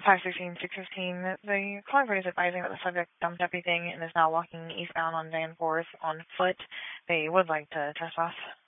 516-615, the caller is advising that the subject dumped everything and is now walking eastbound on Danforth on foot. They would like to trespass.